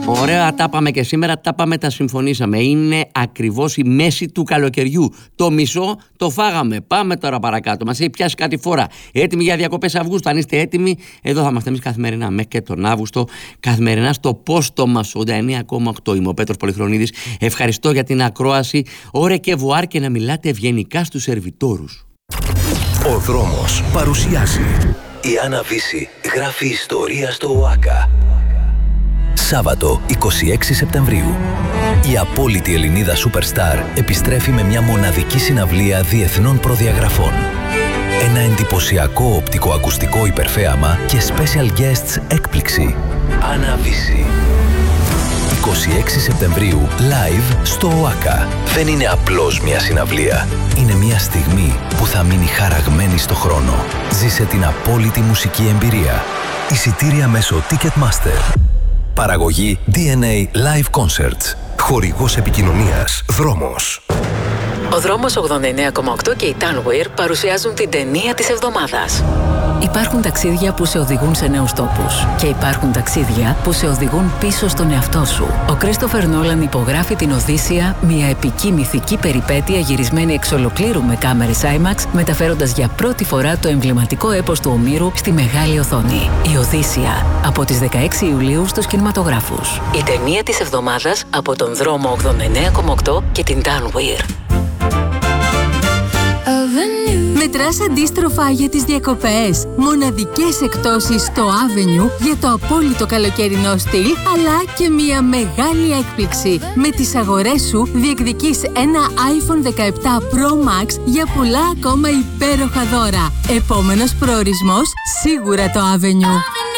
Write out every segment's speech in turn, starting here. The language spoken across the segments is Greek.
Ωραία, τα πάμε και σήμερα, τα συμφωνήσαμε. Είναι ακριβώς η μέση του καλοκαιριού. Το μισό το φάγαμε. Πάμε τώρα παρακάτω. Μας έχει πιάσει κάτι φορά. Έτοιμοι για διακοπές Αυγούστου? Αν είστε έτοιμοι, εδώ θα είμαστε εμείς καθημερινά μέχρι και τον Αύγουστο. Καθημερινά στο Πόστο μας 89,8. Είμαι ο Πέτρος Πολυχρονίδης. Ευχαριστώ για την ακρόαση. Ωρε και βουάρ και να μιλάτε ευγενικά στους σερβιτόρους. Ο δρόμος παρουσιάζει. Η Άννα Βύση γράφει ιστορία στο ΟΑΚΑ. Σάββατο 26 Σεπτεμβρίου. Η απόλυτη Ελληνίδα Superstar επιστρέφει με μια μοναδική συναυλία διεθνών προδιαγραφών. Ένα εντυπωσιακό οπτικοακουστικό υπερθέαμα και special guests έκπληξη. Άννα Βύση. 26 Σεπτεμβρίου, live στο ΟΑΚΑ. Δεν είναι απλώς μια συναυλία. Είναι μια στιγμή που θα μείνει χαραγμένη στο χρόνο. Ζήσε την απόλυτη μουσική εμπειρία. Εισιτήρια μέσω Ticketmaster. Παραγωγή DNA Live Concerts. Χορηγός επικοινωνίας Δρόμος. Ο Δρόμος 89,8 και η Tanweer παρουσιάζουν την ταινία της εβδομάδας. Υπάρχουν ταξίδια που σε οδηγούν σε νέους τόπους και υπάρχουν ταξίδια που σε οδηγούν πίσω στον εαυτό σου. Ο Κρίστοφερ Νόλαν υπογράφει την Οδύσσεια, μια επική μυθική περιπέτεια γυρισμένη εξ ολοκλήρου με κάμερες IMAX, μεταφέροντας για πρώτη φορά το εμβληματικό έπος του Ομήρου στη μεγάλη οθόνη. Η Οδύσσεια, από τις 16 Ιουλίου στους κινηματογράφους. Η ταινία της εβδομάδας από τον Δρόμο 89,8 και την Tanweer. Μετράς αντίστροφα για τις διακοπές. Μοναδικές εκπτώσεις στο Avenue για το απόλυτο καλοκαιρινό στυλ, αλλά και μια μεγάλη έκπληξη. Με τις αγορές σου διεκδικείς ένα iPhone 17 Pro Max για πολλά ακόμα υπέροχα δώρα. Επόμενος προορισμός, σίγουρα το Avenue.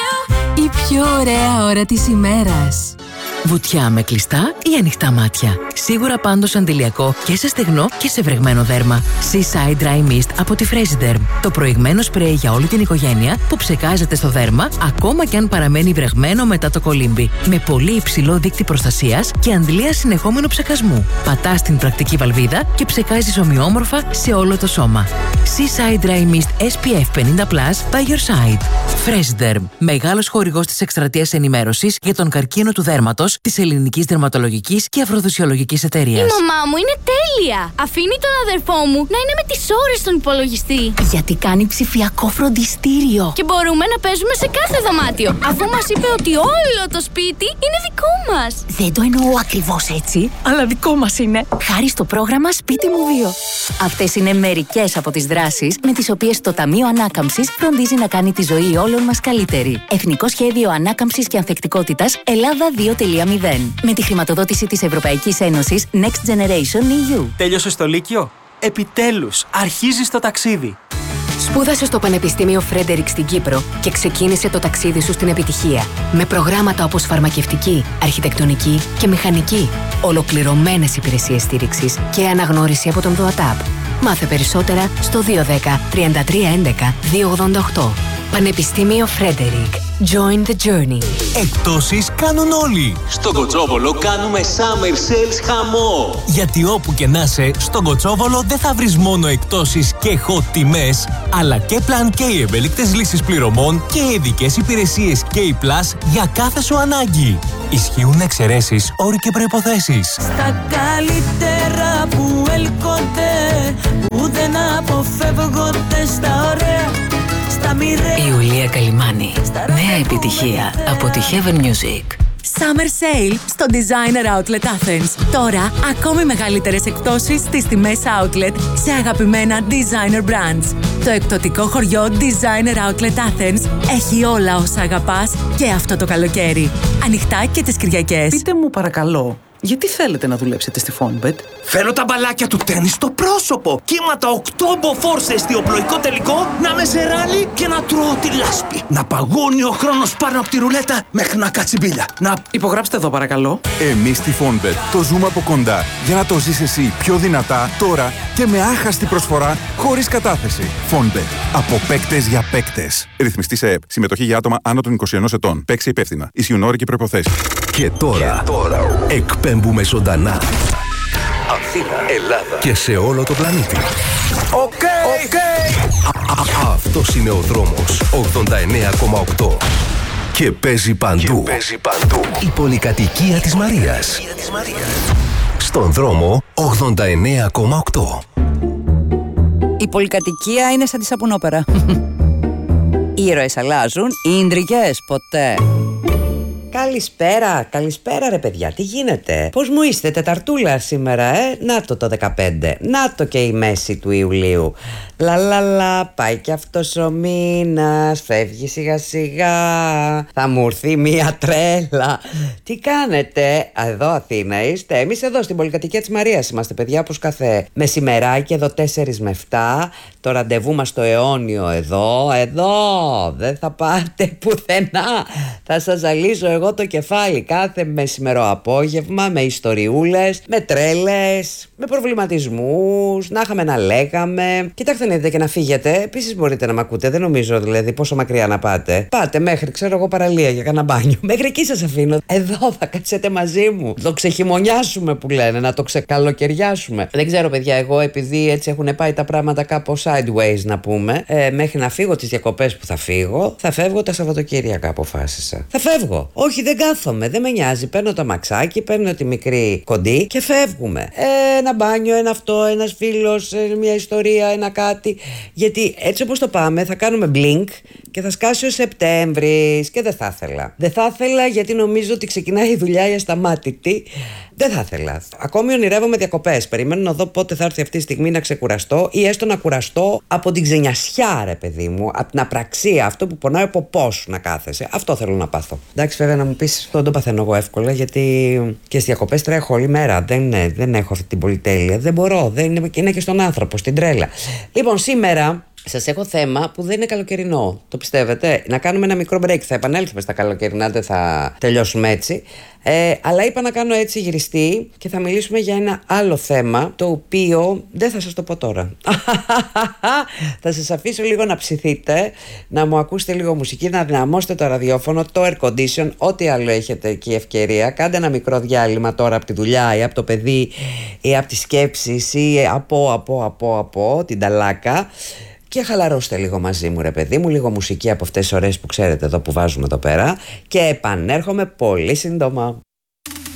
Η πιο ωραία ώρα της ημέρας. Βουτιά με κλειστά ή ανοιχτά μάτια. Σίγουρα πάντως αντιλιακό και σε στεγνό και σε βρεγμένο δέρμα. Seaside Dry Mist από τη Fresiderm. Το προηγμένο σπρέι για όλη την οικογένεια που ψεκάζεται στο δέρμα ακόμα και αν παραμένει βρεγμένο μετά το κολύμπι. Με πολύ υψηλό δείκτη προστασίας και αντλία συνεχόμενου ψεκασμού. Πατάς την πρακτική βαλβίδα και ψεκάζεις ομοιόμορφα σε όλο το σώμα. Seaside Dry Mist SPF 50+ by your side. Fresiderm. Μεγάλος χορηγός της εκστρατείας ενημέρωσης για τον καρκίνο του δέρματος της Ελληνικής Δερματολογικής και Αφροδισιολογικής Εταιρείας. Η μαμά μου είναι τέλεια! Αφήνει τον αδερφό μου να είναι με τις ώρες στον υπολογιστή. Γιατί κάνει ψηφιακό φροντιστήριο. Και μπορούμε να παίζουμε σε κάθε δωμάτιο, αφού μας είπε ότι όλο το σπίτι είναι δικό μας. Δεν το εννοώ ακριβώς έτσι, αλλά δικό μας είναι. Χάρη στο πρόγραμμα Σπίτι μου 2. Αυτές είναι μερικές από τις δράσεις με τις οποίες το Ταμείο Ανάκαμψης φροντίζει να κάνει τη ζωή όλων μας καλύτερη. Εθνικό Σχέδιο Ανάκαμψης και Ανθεκτικότητας Ελλάδα 2.0. Με τη χρηματοδότηση της Ευρωπαϊκής Ένωσης Next Generation EU. Τέλειωσες το Λύκειο? Επιτέλους, αρχίζεις το ταξίδι. Σπούδασε στο Πανεπιστήμιο Φρέντερικ στην Κύπρο και ξεκίνησε το ταξίδι σου στην επιτυχία. Με προγράμματα όπως φαρμακευτική, αρχιτεκτονική και μηχανική. Ολοκληρωμένες υπηρεσίες στήριξης και αναγνώριση από τον ΔΟΑΤΑΠ. Μάθε περισσότερα στο 210 33 11 288. Πανεπιστήμιο Φρέντερικ. Join the journey. Εκπτώσεις κάνουν όλοι. Στον Κοτσόβολο κάνουμε summer sales χαμό. Γιατί όπου και να είσαι, στον Κοτσόβολο δεν θα βρεις μόνο εκπτώσεις και hot τιμές, αλλά και Plan K ευέλικτες λύσεις πληρωμών και ειδικές υπηρεσίες K Plus για κάθε σου ανάγκη. Ισχύουν εξαιρέσεις, όροι και προϋποθέσεις. Στα καλύτερα που έλκονται, που δεν αποφεύγονται, στα ωραία. Η Ιουλία Καλιμάνη. Νέα επιτυχία από τη Heaven Music. Summer Sale στο Designer Outlet Athens. Τώρα, ακόμη μεγαλύτερες εκπτώσεις στις τιμές Outlet σε αγαπημένα Designer Brands. Το εκπτωτικό χωριό Designer Outlet Athens έχει όλα όσα αγαπάς και αυτό το καλοκαίρι. Ανοιχτά και τις Κυριακές. Πείτε μου παρακαλώ, γιατί θέλετε να δουλέψετε στη Fonbet? Θέλω τα μπαλάκια του τέννις στο πρόσωπο. Κύματα 8 μποφόρ σε εστιοπλοϊκό τελικό, να με σε ράλι και να τρώω τη λάσπη. Να παγώνει ο χρόνος πάνω από τη ρουλέτα μέχρι να κάτσει μπίλια. Να υπογράψτε εδώ παρακαλώ. Εμείς στη Fonbet το ζούμε από κοντά για να το ζεις εσύ πιο δυνατά τώρα και με άχαστη προσφορά χωρίς κατάθεση. Fonbet. Από παίκτες για παίκτες. Ρυθμιστή σε ΕΕΠ. Συμμετοχή για άτομα άνω των 21 ετών. Παίξει υπεύθυνα. Ισχύουν όροι και προϋποθέσεις. Και τώρα εκπέμπουμε ζωντανά. Αθήνα, Ελλάδα και σε όλο το πλανήτη. Αυτός είναι ο Δρόμος 89,8. Και παίζει παντού. Η πολυκατοικία της Μαρίας. Στον δρόμο 89,8. Η πολυκατοικία είναι σαν τη σαπουνόπερα. Οι ήρωες αλλάζουν, οι ίντρικες ποτέ. Καλησπέρα ρε παιδιά, τι γίνεται? Πώς μου είστε, Τεταρτούλα σήμερα, Να το 15, να το και η μέση του Ιουλίου. Λαλαλα, πάει κι αυτός ο μήνας, φεύγει σιγά σιγά, θα μου έρθει μια τρέλα. Τι κάνετε, εδώ Αθήνα είστε? Εμείς εδώ στην πολυκατοικία της Μαρίας είμαστε παιδιά, όπως κάθε μεσημεράκι εδώ 4 με 7. Το ραντεβού μας στο αιώνιο εδώ, δεν θα πάτε πουθενά. Θα σας ζαλίζω εγώ το κεφάλι κάθε μεσημερό απόγευμα με ιστοριούλες, με τρέλες, με προβληματισμούς, να είχαμε να λέγαμε. Κοιτάξτε να δείτε και να φύγετε. Επίσης μπορείτε να μ' ακούτε, δεν νομίζω δηλαδή πόσο μακριά να πάτε. Πάτε μέχρι, ξέρω εγώ, παραλία για κανένα μπάνιο. Μέχρι εκεί σας αφήνω. Εδώ θα κάτσετε μαζί μου. Το ξεχειμονιάσουμε που λένε, να το ξεκαλοκαιριάσουμε. Δεν ξέρω παιδιά, εγώ επειδή έτσι έχουν πάει τα πράγματα κάπως sideways να πούμε, μέχρι να φύγω τις διακοπές που θα φύγω, θα φεύγω τα Σαββατοκύριακα, αποφάσισα. Θα φεύγω. Όχι, δεν κάθομαι, δεν με νοιάζει. Παίρνω το μαξάκι, παίρνω τη μικρή κοντή και φεύγουμε. Ένα μπάνιο, ένα αυτό, ένας φίλος, μια ιστορία, ένα κάτι. Γιατί έτσι όπως το πάμε, θα κάνουμε blink και θα σκάσει ο Σεπτέμβρης και δεν θα ήθελα. Δεν θα ήθελα γιατί νομίζω ότι ξεκινάει η δουλειά η ασταμάτητη. Δεν θα ήθελα. Ακόμη ονειρεύομαι διακοπές. Περιμένω να δω πότε θα έρθει αυτή η στιγμή να ξεκουραστώ ή έστω να κουραστώ από την ξενιασιά, ρε παιδί μου, από την απραξία, αυτό που πονάει από πώς να κάθεσαι. Αυτό θέλω να πάθω. Εντάξει, βέβαια να μου πεις, αυτό δεν το παθαίνω εγώ εύκολα, γιατί και στις διακοπές τρέχω όλη μέρα. Δεν έχω αυτή την πολυτέλεια. Δεν μπορώ. Είναι και στον άνθρωπο, στην τρέλα. Λοιπόν, σήμερα σας έχω θέμα που δεν είναι καλοκαιρινό. Το πιστεύετε? Να κάνουμε ένα μικρό break. Θα επανέλθουμε στα καλοκαιρινά, δεν θα τελειώσουμε έτσι. Αλλά είπα να κάνω έτσι γυριστή και θα μιλήσουμε για ένα άλλο θέμα, το οποίο δεν θα σας το πω τώρα. Θα σας αφήσω λίγο να ψηθείτε, να μου ακούσετε λίγο μουσική, να δυναμώσετε το ραδιόφωνο, το air condition, ό,τι άλλο έχετε εκεί ευκαιρία. Κάντε ένα μικρό διάλειμμα τώρα από τη δουλειά ή από το παιδί ή από τις σκέψεις ή από την ταλάκα. Και χαλαρώστε λίγο μαζί μου, ρε παιδί μου, λίγο μουσική από αυτές τις ωραίες που ξέρετε εδώ που βάζουμε εδώ πέρα. Και επανέρχομαι πολύ σύντομα.